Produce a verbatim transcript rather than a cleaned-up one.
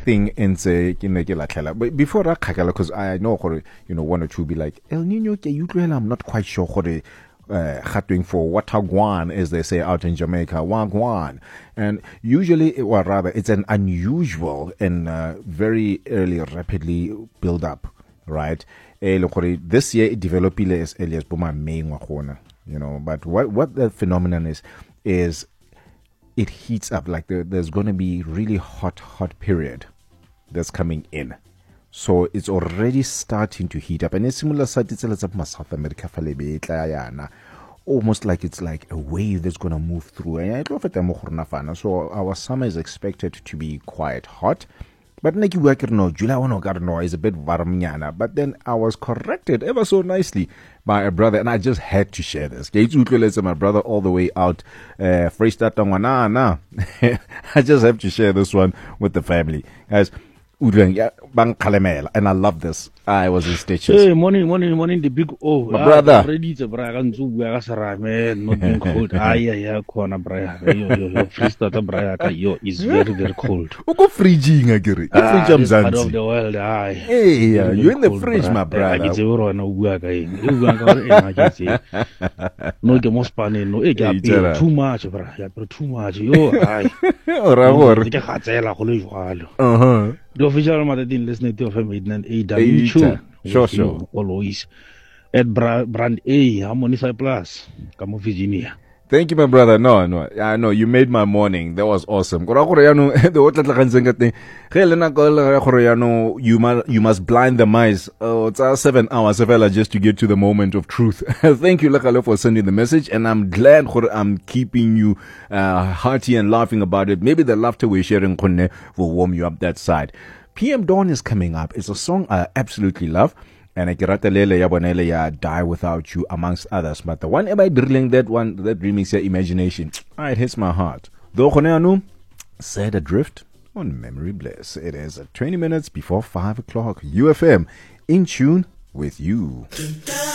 thing in say but before that because I know you know one or two be like El Nino ke utlwela I'm not quite sure gore uh doing for Watagwan as they say out in Jamaica Wagwan, and usually or rather it's an unusual and uh, very early rapidly build up, right? This year it developed as early as Buma May, you know, but what what the phenomenon is is it heats up, like the, there's going to be really hot hot period that's coming in, so it's already starting to heat up, and it's similar to South America, almost like it's like a wave that's going to move through. So our summer is expected to be quite hot. But Neki Worker no, July one no is a bit warm, but then I was corrected ever so nicely by a brother, and I just had to share this. My brother all the way out, uh, Freestyle. I just have to share this one with the family, guys. And I love this. I was in stitches. Hey, morning, morning, morning, the big O. My brother. Ready to brag and to man, not being cold. Ah, yeah, yeah, corner brag. Your freestyle brag, yo, is very, very cold. Who go freezing again? Ah, this part of the world, aye. Hey, uh, you're in the fridge, my brother. I get a row and a work. No, the most funny, no, it got too much, brother. Too much, yo, aye. Uh huh. The official mother didn't listen to him in an A W two. Sure, sure. Always. At brand A, Harmonify Plus. Come on, Virginia. Thank you, my brother. No, no. I know you made my morning. That was awesome. You must, you must blind the mice. Oh, it's our seven hours just to get to the moment of truth. Thank you, Lakalo, for sending the message. And I'm glad I'm keeping you uh, hearty and laughing about it. Maybe the laughter we're sharing will warm you up that side. P M Dawn is coming up. It's a song I absolutely love. And I Lele Yabonele ya Die Without You, amongst others. But the one about drilling that one, that remix your imagination, ah, it hits my heart. Though Khoneanu said adrift on Memory Bliss. It is twenty minutes before five o'clock. U F M, in tune with you.